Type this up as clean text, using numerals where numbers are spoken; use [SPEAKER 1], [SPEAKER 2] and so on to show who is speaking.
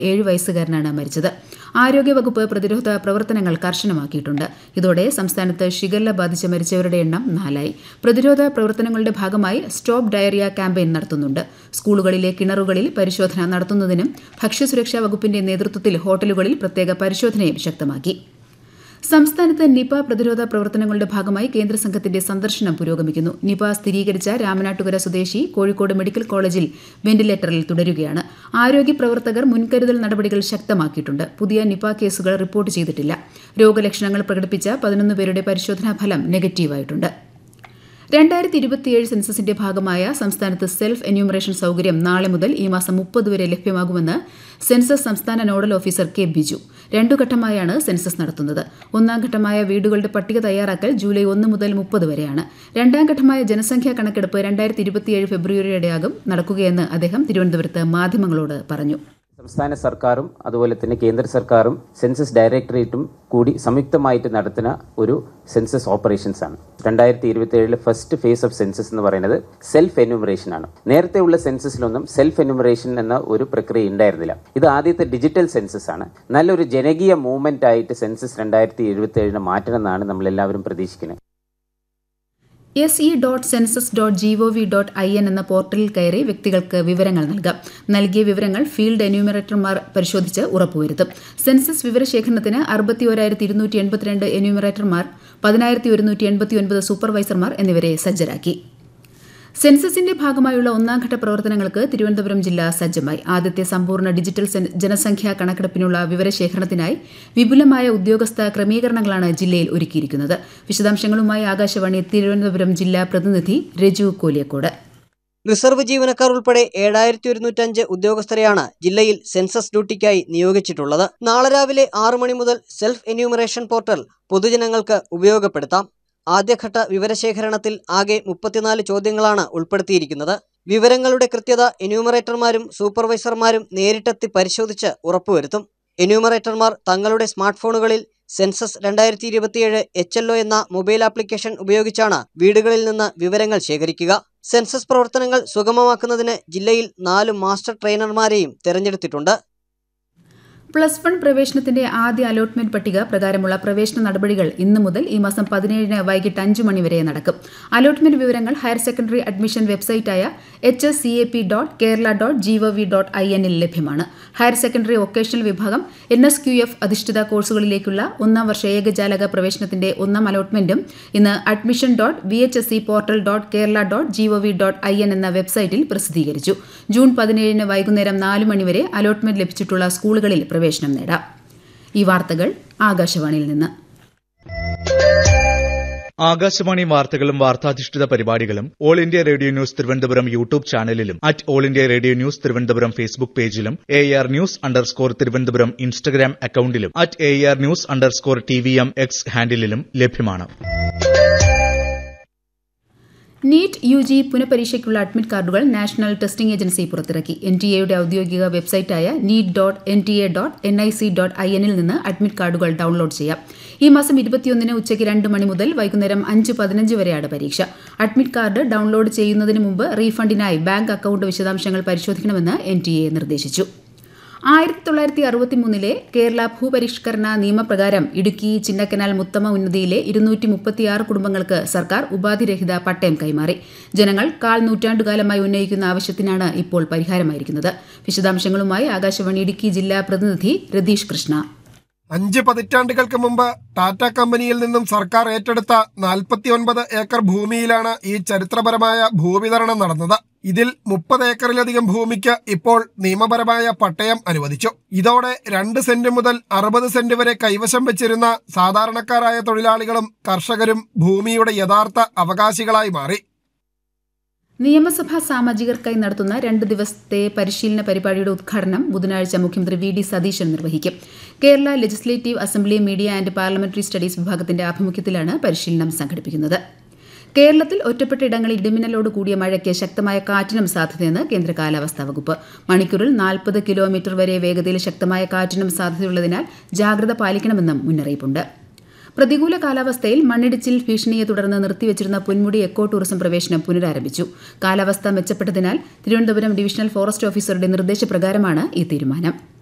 [SPEAKER 1] 7 വയസ്സുകാരനാണ് മരിച്ചത്. ആരോഗ്യവകുപ്പ് പ്രതിരോധ പ്രവർത്തനങ്ങൾ കർശനമാക്കിയിട്ടുണ്ട്. ഇതോടെ സംസ്ഥാനത്ത് ഷിഗല്ല ബാധിച്ച് മരിച്ചവരുടെ എണ്ണം 4ആയി. പ്രതിരോധ പ്രവർത്തനങ്ങളുടെ ഭാഗമായി സ്റ്റോപ്പ് ഡയറിയ ക്യാമ്പയിൻ നടത്തുന്നുണ്ട്. സ്കൂളുകളിലെ കിണറുകളിൽ പരിശോധന നടത്തുന്നതിനും ഭക്ഷ്യസുരക്ഷാ വകുപ്പിന്റെ നേതൃത്വത്തിൽ ഹോട്ടലുകളിൽ പ്രത്യേക പരിശോധനയും ശക്തമാക്കി. സംസ്ഥാനത്ത് നിപ പ്രതിരോധ പ്രവർത്തനങ്ങളുടെ ഭാഗമായി കേന്ദ്ര സംഘത്തിന്റെ സന്ദർശനം പുരോഗമിക്കുന്നു. നിപ സ്ഥിരീകരിച്ച രാമനാട്ടുകര സ്വദേശി കോഴിക്കോട് മെഡിക്കൽ കോളേജിൽ വെന്റിലേറ്ററിൽ തുടരുകയാണ്. ആരോഗ്യ പ്രവർത്തകർ മുൻകരുതൽ നടപടികൾ ശക്തമാക്കിയിട്ടുണ്ട്. പുതിയ നിപ കേസുകൾ റിപ്പോർട്ട് ചെയ്തിട്ടില്ല. രോഗലക്ഷണങ്ങൾ പ്രകടിപ്പിച്ച 11 പേരുടെ പരിശോധനാ ഫലം നെഗറ്റീവായിട്ടുണ്ട്. 2027 സെൻസസിന്റെ ഭാഗമായ സംസ്ഥാനത്ത് സെൽഫ് എന്യൂമറേഷൻ സൌകര്യം നാളെ മുതൽ ഈ മാസം 30 വരെ ലഭ്യമാകുമെന്ന് സെൻസസ് സംസ്ഥാന nodal officer K Biju. 2 ഘട്ടമായാണ് census നടത്തുന്നത്. 1ാം ഘട്ടമായ വീടുകളുടെ പട്ടിക തയ്യാറാക്കൽ ജൂലൈ 1 മുതൽ 30 വരെയാണ്. 2ാം ഘട്ടമായ ജനസംഖ്യാ കണക്കെടുപ്പ് 2027 ഫെബ്രുവരിയോടെയാകും നടക്കുകയെന്ന് അദ്ദേഹം തിരുവനന്തപുരത്ത് മാധ്യമങ്ങളോട് പറഞ്ഞു.
[SPEAKER 2] സംസ്ഥാന സർക്കാരും അതുപോലെ തന്നെ കേന്ദ്ര സർക്കാരും സെൻസസ് ഡയറക്ടറേറ്റും കൂടി സംയുക്തമായിട്ട് നടത്തുന്ന ഒരു സെൻസസ് ഓപ്പറേഷൻസ് ആണ്. 2027 ഫസ്റ്റ് ഫേസ് ഓഫ് സെൻസസ് എന്ന് പറയുന്നത് സെൽഫ് എന്യൂമറേഷൻ ആണ്. നേരത്തെ ഉള്ള സെൻസസിലൊന്നും സെൽഫ് എന്യൂമറേഷൻ എന്ന ഒരു പ്രക്രിയ ഉണ്ടായിരുന്നില്ല. ഇത് ആദ്യത്തെ ഡിജിറ്റൽ സെൻസസ് ആണ്. നല്ലൊരു ജനകീയ മൂവ്മെന്റ് ആയിട്ട് സെൻസസ് 2027 മാറ്റണമെന്നാണ് നമ്മൾ എല്ലാവരും പ്രതീക്ഷിക്കുന്നത്.
[SPEAKER 1] se.census.gov.in എന്ന പോർട്ടലിൽ കയറി വ്യക്തികൾക്ക് വിവരങ്ങൾ നൽകാം. നൽകിയ വിവരങ്ങൾ ഫീൽഡ് എന്യൂമറേറ്റർമാർ പരിശോധിച്ച് ഉറപ്പുവരുത്തും. സെൻസസ് വിവരശേഖരണത്തിന് 61,282 എന്യൂമറേറ്റർമാർ, 10,189 സൂപ്പർവൈസർമാർ എന്നിവരെ സജ്ജരാക്കി. സെൻസസിന്റെ ഭാഗമായുള്ള 1ാം ഘട്ട പ്രവർത്തനങ്ങൾക്ക് തിരുവനന്തപുരം ജില്ല സജ്ജമായി. ആദ്യത്തെ സമ്പൂർണ്ണ ഡിജിറ്റൽ ജനസംഖ്യാ കണക്കെടുപ്പിനുള്ള വിവരശേഖരണത്തിനായി വിപുലമായ ഉദ്യോഗസ്ഥ ക്രമീകരണങ്ങളാണ് ജില്ലയിൽ ഒരുക്കിയിരിക്കുന്നത്. വിശദാംശങ്ങളുമായി ആകാശവാണി തിരുവനന്തപുരം ജില്ലാ പ്രതിനിധി രജു കോലിയക്കോട്.
[SPEAKER 3] റിസർവ് ജീവനക്കാർ ഉൾപ്പെടെ 7,105 ഉദ്യോഗസ്ഥരെയാണ് ജില്ലയിൽ സെൻസസ് ഡ്യൂട്ടിക്കായി നിയോഗിച്ചിട്ടുള്ളത്. നാളെ രാവിലെ 6 മണി മുതൽ സെൽഫ് എന്യൂമറേഷൻ പോർട്ടൽ പൊതുജനങ്ങൾക്ക് ഉപയോഗപ്പെടുത്താം. ആദ്യഘട്ട വിവരശേഖരണത്തിൽ ആകെ 34 ചോദ്യങ്ങളാണ് ഉൾപ്പെടുത്തിയിരിക്കുന്നത്. വിവരങ്ങളുടെ കൃത്യത എന്യൂമറേറ്റർമാരും സൂപ്പർവൈസർമാരും നേരിട്ടെത്തി പരിശോധിച്ച് ഉറപ്പുവരുത്തും. എന്യൂമറേറ്റർമാർ തങ്ങളുടെ സ്മാർട്ട് ഫോണുകളിൽ സെൻസസ് 2027 HLO എന്ന മൊബൈൽ ആപ്ലിക്കേഷൻ ഉപയോഗിച്ചാണ് വീടുകളിൽ നിന്ന് വിവരങ്ങൾ ശേഖരിക്കുക. സെൻസസ് പ്രവർത്തനങ്ങൾ സുഗമമാക്കുന്നതിന് ജില്ലയിൽ 4 മാസ്റ്റർ ട്രെയിനർമാരെയും തെരഞ്ഞെടുത്തിട്ടുണ്ട്.
[SPEAKER 1] +1 പ്രവേശനത്തിന്റെ ആദ്യ അലോട്ട്മെന്റ് പട്ടിക പ്രകാരമുള്ള പ്രവേശന നടപടികൾ ഇന്നു മുതൽ ഈ മാസം 17 വൈകിട്ട് 5 മണി വരെ നടക്കും. അലോട്ട്മെന്റ് വിവരങ്ങൾ ഹയർ സെക്കൻഡറി അഡ്മിഷൻ വെബ്സൈറ്റായ hscap.kerala.gov.in ൽ ലഭ്യമാണ്. ഹയർ സെക്കൻഡറി വൊക്കേഷണൽ വിഭാഗം NSQF അധിഷ്ഠിത കോഴ്സുകളിലേക്കുള്ള 1ാം വർഷ ഏകജാലക പ്രവേശനത്തിന്റെ 1ാം അലോട്ട്മെന്റും ഇന്ന് admission.vhsc.portal.kerala.gov.in എന്ന വെബ്സൈറ്റിൽ പ്രസിദ്ധീകരിച്ചു. ജൂൺ 17 വൈകുന്നേരം 4 മണിവരെ അലോട്ട്മെന്റ് ലഭിച്ചിട്ടുള്ള സ്കൂളുകളിൽ പ്രവേശനം നേടാം. ഈ വാർത്തകൾ ആകാശവാണിയിൽ നിന്ന്.
[SPEAKER 4] ആകാശവാണി വാർത്തകളും വാർത്താധിഷ്ഠിത പരിപാടികളും all India radio news Thiruvananthapuram YouTube ചാനലിലും all India radio news Thiruvananthapuram Facebook പേജിലും AR News_ തിരുവനന്തപുരം ഇൻസ്റ്റഗ്രാം അക്കൌണ്ടിലും AR News_TVM X ഹാൻഡിലും ലഭ്യമാണ്.
[SPEAKER 1] നീറ്റ് UG പുനഃപരീക്ഷയ്ക്കുള്ള അഡ്മിറ്റ് കാർഡുകൾ നാഷണൽ ടെസ്റ്റിംഗ് ഏജൻസി പുറത്തിറക്കി. NTA ഔദ്യോഗിക വെബ്സൈറ്റായ neet.nta.nic.in ൽ നിന്ന് അഡ്മിറ്റ് കാർഡുകൾ ഡൌൺലോഡ് ചെയ്യാം. ഈ മാസം 21 ഉച്ചയ്ക്ക് 2 മണി മുതൽ വൈകുന്നേരം 5:15 വരെയാണ് പരീക്ഷ. അഡ്മിറ്റ് കാർഡ് ഡൌൺലോഡ് ചെയ്യുന്നതിന് മുമ്പ് റീഫണ്ടിനായി ബാങ്ക് അക്കൌണ്ട് വിശദാംശങ്ങൾ പരിശോധിക്കണമെന്ന് NTA നിർദ്ദേശിച്ചു. 1963 കേരള ഭൂപരിഷ്കരണ നിയമപ്രകാരം ഇടുക്കി ചിന്നക്കനാൽ മുത്തമ്മ ഉന്നതിയിലെ 236 കുടുംബങ്ങൾക്ക് സർക്കാർ ഉപാധിരഹിത പട്ടയം കൈമാറി. ജനങ്ങൾ 1/4 നൂറ്റാണ്ടുകാലമായി ഉന്നയിക്കുന്ന ആവശ്യത്തിനാണ് ഇപ്പോൾ പരിഹാരമായിരിക്കുന്നത്. വിശദാംശങ്ങളുമായി ആകാശവാണി ഇടുക്കി ജില്ലാ പ്രതിനിധി രതീഷ് കൃഷ്ണ.
[SPEAKER 5] 5 പതിറ്റാണ്ടുകൾക്ക് മുമ്പ് ടാറ്റ കമ്പനിയിൽ നിന്നും സർക്കാർ ഏറ്റെടുത്ത 49 ഏക്കർ ഭൂമിയിലാണ് ഈ ചരിത്രപരമായ ഭൂവിതരണം നടന്നത്. ഇതിൽ 30 ഏക്കറിലധികം ഭൂമിക്ക് ഇപ്പോൾ നിയമപരമായ പട്ടയം അനുവദിച്ചു. ഇതോടെ 2 സെന്റ് മുതൽ 60 സെന്റ് വരെ കൈവശം വെച്ചിരുന്ന സാധാരണക്കാരായ തൊഴിലാളികളും കർഷകരും ഭൂമിയുടെ യഥാർത്ഥ അവകാശികളായി മാറി.
[SPEAKER 1] നിയമസഭാ സാമാജികർക്കായി നടത്തുന്ന 2 ദിവസത്തെ പരിശീലന പരിപാടിയുടെ ഉദ്ഘാടനം ബുധനാഴ്ച മുഖ്യമന്ത്രി VD സതീശൻ നിർവഹിക്കും. Kerala legislative assembly media and parliamentary studies വിഭാഗത്തിന്റെ ആഭിമുഖ്യത്തിലാണ് പരിശീലനം സംഘടിപ്പിക്കുന്നത്. കേരളത്തിൽ ഒറ്റപ്പെട്ട ഇടങ്ങളിൽ ഇടിമിന്നലോട് കൂടിയ മഴയ്ക്ക് ശക്തമായ കാറ്റിനും സാധ്യതയെന്ന് കേന്ദ്ര കാലാവസ്ഥാ വകുപ്പ്. മണിക്കൂറിൽ 40 കിലോമീറ്റർ വരെ വേഗതയിൽ ശക്തമായ കാറ്റിനും സാധ്യതയുള്ളതിനാൽ ജാഗ്രത പാലിക്കണമെന്നും മുന്നറിയിപ്പുണ്ട്. പ്രതികൂല കാലാവസ്ഥയിൽ മണ്ണിടിച്ചിൽ ഭീഷണിയെ തുടർന്ന് നിർത്തിവച്ചിരുന്ന പൊന്മുടി എക്കോ ടൂറിസം പ്രവേശനം പുനരാരംഭിച്ചു. കാലാവസ്ഥ മെച്ചപ്പെട്ടതിനാൽ തിരുവനന്തപുരം ഡിവിഷണൽ ഫോറസ്റ്റ് ഓഫീസറുടെ നിർദ്ദേശപ്രകാരമാണ് ഈ തീരുമാനം.